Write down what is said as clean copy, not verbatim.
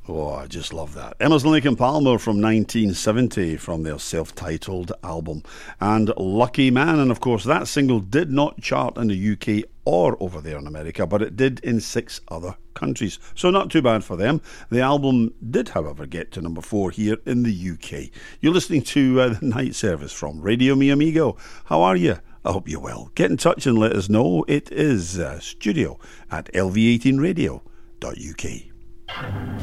Oh, I just love that. Emerson, Lake and Palmer from 1970 from their self-titled album. And Lucky Man, and of course that single did not chart in the UK or over there in America, but it did in 6 other countries. So not too bad for them. The album did, however, get to number 4 here in the UK. You're listening to The Night Service from Radio Mi Amigo. How are you? I hope you're well. Get in touch and let us know. It is studio at lv18radio.uk.